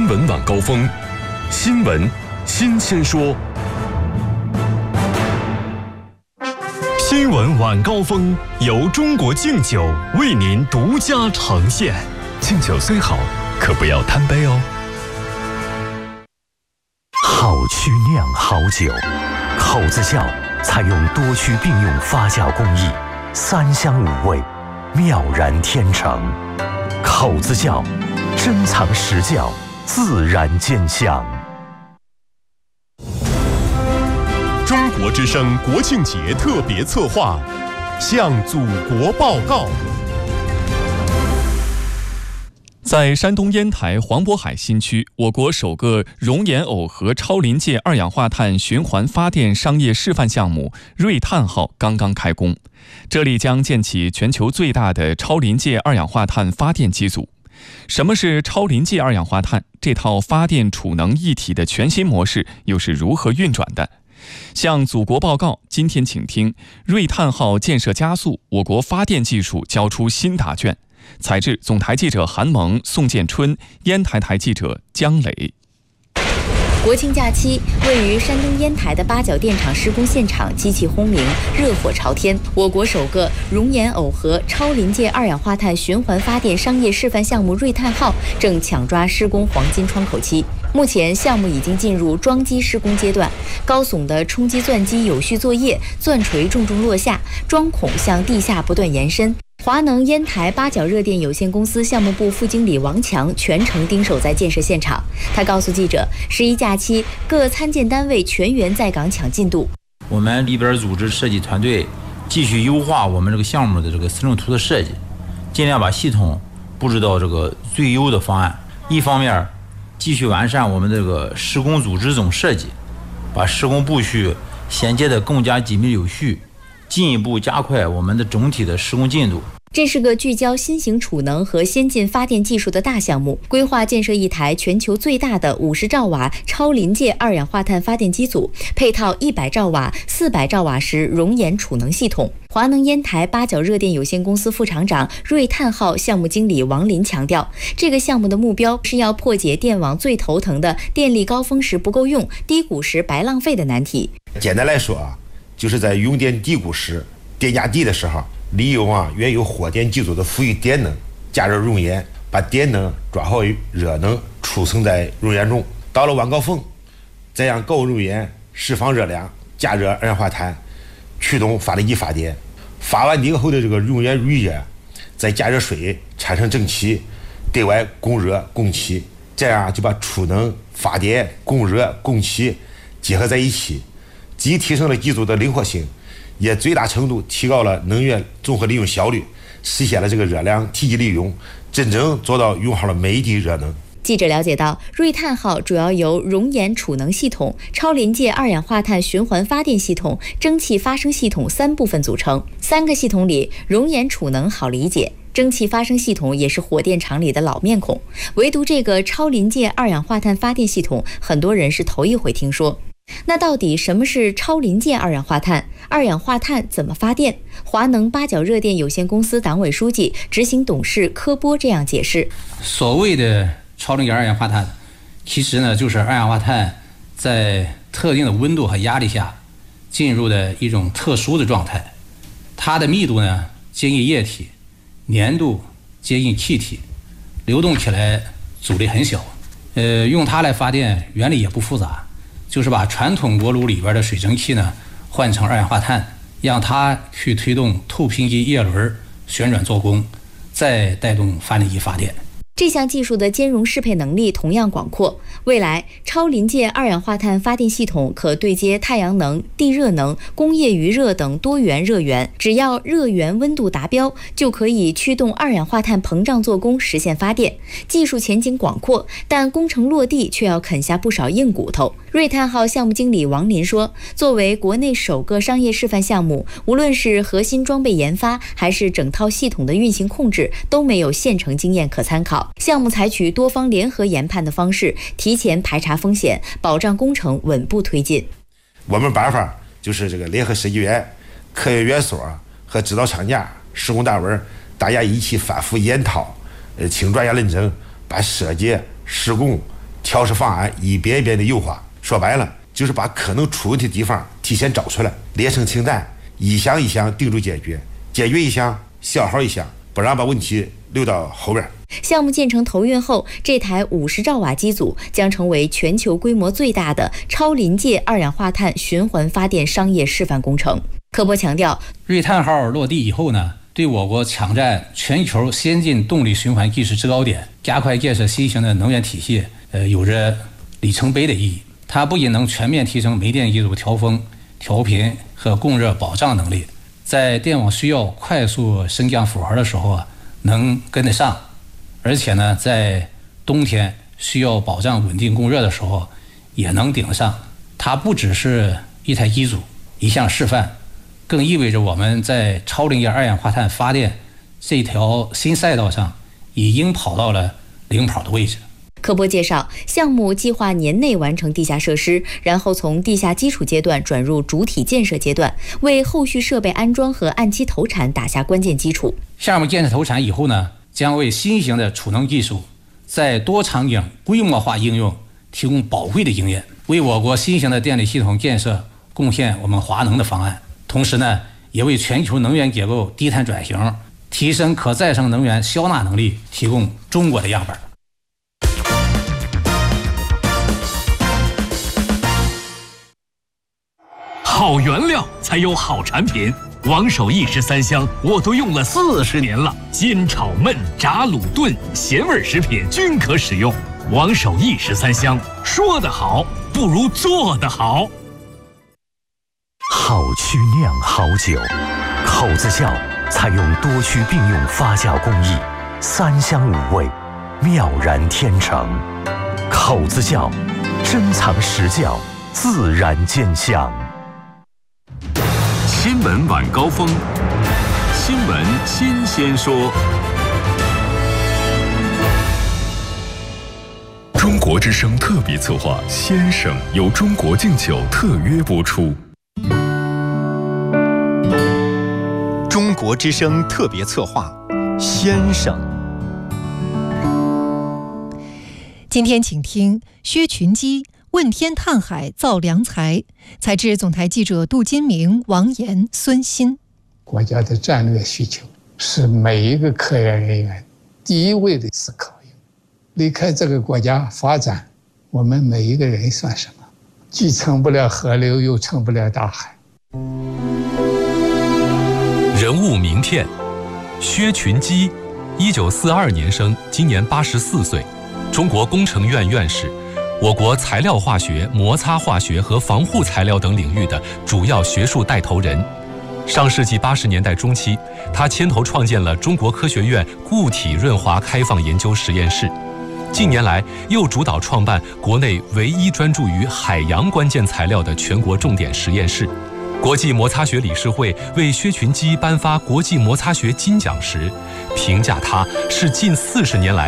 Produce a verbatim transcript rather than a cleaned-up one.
闻晚高峰，新闻新鲜说。新闻晚高峰由中国敬酒为您独家呈现。敬酒虽好，可不要贪杯哦。 好曲酿好酒，口子窖采用多区并用发酵工艺，三香五味，妙然天成。口子窖珍藏实窖，自然兼香。 中国之声国庆节特别策划，向祖国报告。在山东烟台黄渤海新区，我国首个熔岩耦合超临界二氧化碳循环发电商业示范项目瑞碳号刚刚开工，这里将建起全球最大的超临界二氧化碳发电机组。什么是超临界二氧化碳？这套发电储能一体的全新模式又是如何运转的？向祖国报告，今天请听瑞碳号建设加速，我国发电技术交出新答卷。采制总台记者韩萌、宋建春，烟台台记者姜磊。 国庆假期，位于山东烟台的八角电厂施工现场机器轰鸣，热火朝天。我国首个熔岩耦合超临界二氧化碳循环发电商业示范项目瑞碳号正抢抓施工黄金窗口期。目前项目已经进入装机施工阶段，高耸的冲击钻机有序作业，钻锤重重落下，桩孔向地下不断延伸。华能烟台八角热电有限公司项目部副经理王强全程盯守在建设现场。他告诉记者，十一假期各参建单位全员在岗抢进度。 我们里边组织设计团队继续优化我们这个项目的这个思路图的设计，尽量把系统布置到这个最优的方案。一方面继续完善我们这个施工组织总设计，把施工步序衔接得更加紧密有序，进一步加快我们的整体的施工进度。 这是个聚焦新型储能和先进发电技术的大项目，规划建设一台全球最大的五十兆瓦超临界二氧化碳发电机组，配套一百兆瓦、四百兆瓦时熔岩储能系统。华能烟台八角热电有限公司副厂长、瑞碳号项目经理王林强调，这个项目的目标是要破解电网最头疼的电力高峰时不够用、低谷时白浪费的难题。 简单来说啊，就是在用电低谷时、电价低的时候，利用啊原有火电机组的富裕电能，加热熔岩，把电能转化为热能，储存在熔岩中。到了晚高峰，再让高温熔岩释放热量，加热二氧化碳，驱动发电机发电。发完电后的这个熔岩余热，再加热水产生蒸汽，对外供热供气，这样就把储能、发电、供热、供气结合在一起，既提升了机组的灵活性，也最大程度提高了能源综合利用效率，实现了这个热量体积利用，真正做到用好了每一滴热能。 记者了解到，瑞碳号主要由熔岩储能系统、超临界二氧化碳循环发电系统、蒸汽发生系统三部分组成。三个系统里，熔岩储能好理解，蒸汽发生系统也是火电厂里的老面孔，唯独这个超临界二氧化碳发电系统，很多人是头一回听说。那到底什么是超临界二氧化碳？二氧化碳怎么发电？华能八角热电有限公司党委书记、执行董事柯波这样解释： 所谓的超临界二氧化碳，其实呢就是二氧化碳在特定的温度和压力下进入的一种特殊的状态。它的密度呢接近液体，粘度接近气体，流动起来阻力很小。呃，用它来发电原理也不复杂。就是把传统锅炉里边的水蒸气呢换成二氧化碳，让它去推动透频机叶轮旋转做功，再带动发电机发电。 这项技术的兼容适配能力同样广阔，未来超临界二氧化碳发电系统可对接太阳能、地热能、工业余热等多元热源，只要热源温度达标，就可以驱动二氧化碳膨胀做功，实现发电。技术前景广阔，但工程落地却要啃下不少硬骨头。瑞碳号项目经理王林说，作为国内首个商业示范项目，无论是核心装备研发还是整套系统的运行控制，都没有现成经验可参考。项目采取多方联合研判的方式，提前排查风险，保障工程稳步推进。 我们办法就是这个联合设计院、科研院所和指导厂家、施工单位，大家一起反复研讨，呃，请专家认证，把设计、施工、 调试方案一遍一遍的优化。说白了，就是把可能出问题的地方提前找出来，列成清单，一项一项定住解决，解决一项消耗一项，不让把问题留到后边。 项目建成投运后，这台五十兆瓦机组将成为全球规模最大的超临界二氧化碳循环发电商业示范工程。科波强调， 瑞碳号落地以后呢，对我国抢占全球先进动力循环技术制高点，加快建设新型的能源体系，呃，有着里程碑的意义。它不仅能全面提升煤电机组调峰、调频和供热保障能力，在电网需要快速升降负荷的时候啊，能跟得上，而且呢，在冬天需要保障稳定供热的时候，也能顶得上。它不只是一台机组、一项示范，更意味着我们在超临界二氧化碳发电这条新赛道上，已经跑到了领跑的位置。 科波介绍，项目计划年内完成地下设施，然后从地下基础阶段转入主体建设阶段，为后续设备安装和按期投产打下关键基础。 项目建设投产以后呢，将为新型的储能技术在多场景规模化应用提供宝贵的经验，为我国新型的电力系统建设贡献我们华能的方案。同时呢，也为全球能源结构低碳转型、提升可再生能源消纳能力提供中国的样本。 好原料才有好产品，王守义十三香我都用了四十年了，煎炒焖炸卤炖咸味食品均可使用。王守义十三香，说得好不如做得好。 好曲酿好酒，口子窖采用多区并用发酵工艺，三香五味，妙然天成。口子窖珍藏实窖，自然见香。 新闻晚高峰，新闻新鲜说。中国之声特别策划《先生》由中国敬酒特约播出。 中国之声特别策划《先生》。 今天请听薛群基问天探海造良才，采自总台记者杜金明、王岩、孙鑫。 国家的战略需求是每一个科研人员第一位的思考。离开这个国家发展，我们每一个人算什么？既成不了河流，又成不了大海。 人物名片：薛群基，一九四二年生，今年八十四岁，中国工程院院士，我国材料化学、摩擦化学和防护材料等领域的主要学术带头人。上世纪八十年代中期，他牵头创建了中国科学院固体润滑开放研究实验室。近年来，又主导创办国内唯一专注于海洋关键材料的全国重点实验室。国际摩擦学理事会为薛群基颁发国际摩擦学金奖时，评价他是近四十年来